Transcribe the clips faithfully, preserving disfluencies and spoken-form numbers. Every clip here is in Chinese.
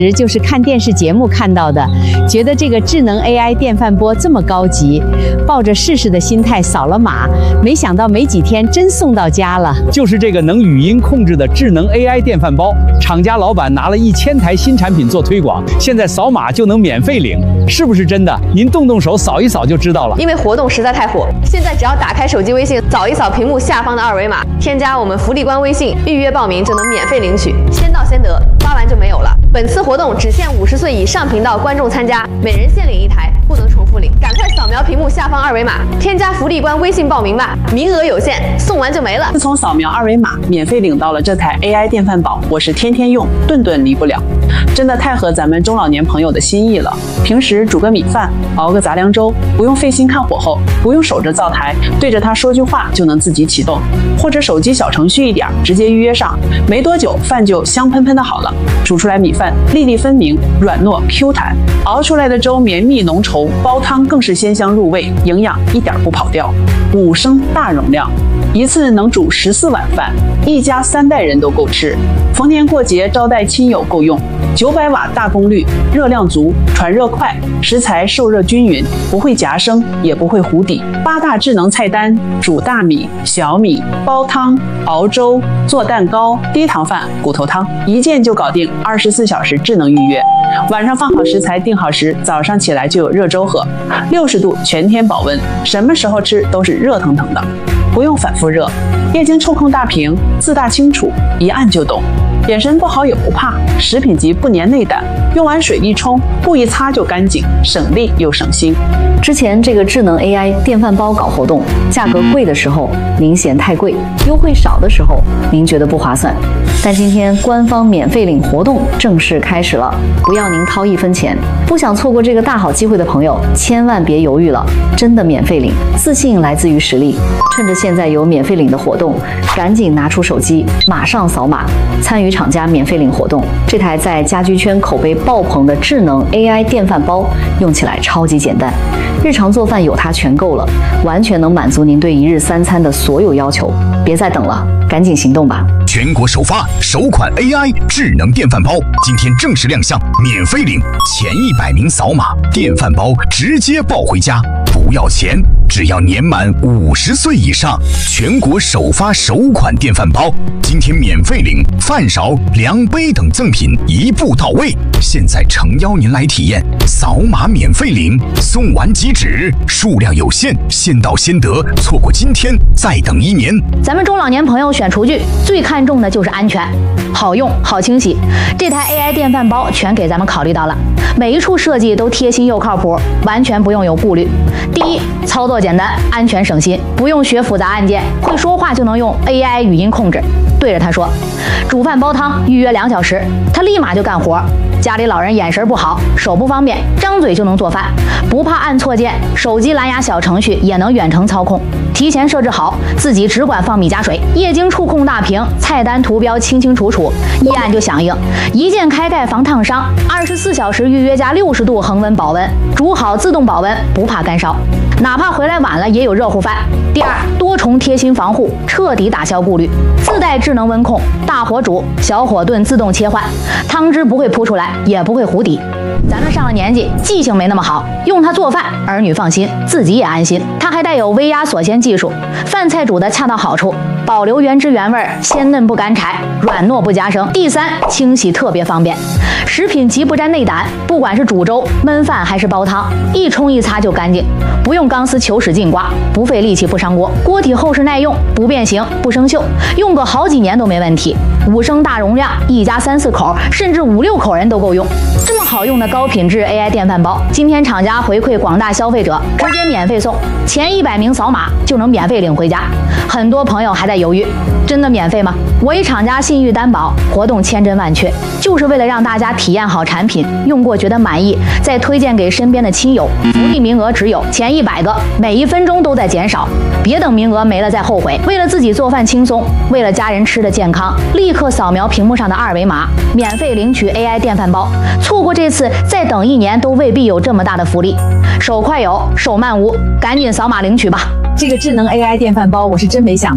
就是看电视节目看到的，觉得这个智能 A I 电饭锅这么高级，抱着试试的心态扫了码，没想到没几天真送到家了。 就是这个能语音控制的智能 A I 电饭煲，厂家老板拿了一千台新产品做推广，现在扫码就能免费领，是不是真的？您动动手扫一扫就知道了。 因为活动实在太火，现在只要打开手机微信，扫一扫屏幕下方的二维码，添加我们福利官微信，预约报名就能免费领取，先到先得，发完就没有了。本次活动只限五十岁以上频道观众参加，每人限领一台，不能重复领。赶快扫描屏幕下方二维码，添加福利官微信报名吧，名额有限，送完就没了。 自从扫描二维码免费领到了这台 A I 电饭煲，我是天天用，顿顿离不了，真的太合咱们中老年朋友的心意了。平时煮个米饭，熬个杂粮粥，不用费心看火候，不用守着灶台，对着它说句话就能自己启动，或者手机小程序一点，直接预约上，没多久饭就香喷喷的好了。煮出来米饭粒粒分明，软糯 Q 弹，熬出来的粥绵密浓稠，煲汤更是鲜香入味，营养一点不跑掉。五升大容量，一次能煮十四碗饭，一家三代人都够吃。逢年过节招待亲友够用。九百瓦大功率，热量足，传热快，食材受热均匀，不会夹生，也不会糊底。八大智能菜单：煮大米、小米、煲汤、熬粥、做蛋糕、低糖饭、骨头汤，一键就搞定，二十四小时智能预约。晚上放好食材，定好时，早上起来就有热粥喝，六十度全天保温，什么时候吃都是热腾腾的，不用反复热。液晶触控大屏，字大清楚，一按就懂。眼神不好也不怕，食品级不粘内胆，用完水一冲，布一擦就干净，省力又省心。 之前这个智能 A I 电饭煲搞活动，价格贵的时候您嫌太贵，优惠少的时候您觉得不划算。但今天官方免费领活动正式开始了，不要您掏一分钱。不想错过这个大好机会的朋友，千万别犹豫了，真的免费领，自信来自于实力。趁着现在有免费领的活动，赶紧拿出手机，马上扫码参与厂家免费领活动。这台在家居圈口碑爆棚的智能 A I 电饭煲，用起来超级简单，日常做饭有它全够了，完全能满足您对一日三餐的所有要求。别再等了，赶紧行动吧！ 全国首发首款 A I 智能电饭煲，今天正式亮相，免费领，前一百名扫码，电饭煲直接抱回家，不要钱，只要年满五十岁以上。全国首发首款电饭煲，今天免费领，饭勺、量杯等赠品一步到位。现在诚邀您来体验，扫码免费领，送完即止，数量有限，先到先得，错过今天再等一年。 咱们中老年朋友选厨具最看重的就是安全，好用好清洗，这台 A I 电饭煲全给咱们考虑到了，每一处设计都贴心又靠谱，完全不用有顾虑。第一，操作简单，安全省心，不用学复杂按键，会说话就能用 A I 语音控制，对着它说煮饭煲汤预约两小时，它立马就干活。家里老人眼神不好，手不方便，张嘴就能做饭，不怕按错键，手机蓝牙小程序也能远程操控，提前设置好，自己只管放米加水，液晶触控大屏，菜单图标清清楚楚，一按就响应，一键开盖防烫伤，二十四小时预约加六十度恒温保温，煮好自动保温，不怕干烧，哪怕回来晚了也有热乎饭。第二，多重贴心防护，彻底打消顾虑，自带智能温控，大火煮，小火炖自动切换，汤汁不会扑出来，也不会糊底。咱们上了年纪，记性没那么好，用它做饭，儿女放心，自己也安心。它还带有微压锁鲜技术，饭菜煮的恰到好处，保留原汁原味，鲜嫩不干柴，软糯不夹生。第三，清洗特别方便，食品级不沾内胆，不管是煮粥、焖饭还是煲汤，一冲一擦就干净，不用钢丝球使劲刮，不费力气不伤锅，锅体厚实耐用，不变形不生锈，用个好几年都没问题。五升大容量，一家三四口甚至五六口人都够用。这么好用的高品质 A I 电饭煲，今天厂家回馈广大消费者，直接免费送，前一百名扫码就能免费领回家。很多朋友还在犹豫，真的免费吗？我以厂家信誉担保，活动千真万确，就是为了让大家体验好产品，用过觉得满意，再推荐给身边的亲友。福利名额只有前一百个，每一分钟都在减少，别等名额没了再后悔。为了自己做饭轻松，为了家人吃的健康，立刻扫描屏幕上的二维码，免费领取 A I 电饭煲。错过这次，再等一年都未必有这么大的福利。手快有，手慢无，赶紧扫码领取吧。 这个智能 A I 电饭煲，我是真没想到啊！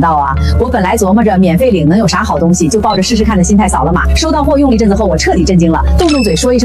我本来琢磨着免费领能有啥好东西，就抱着试试看的心态扫了码，收到货用了一阵子后，我彻底震惊了，动动嘴说一声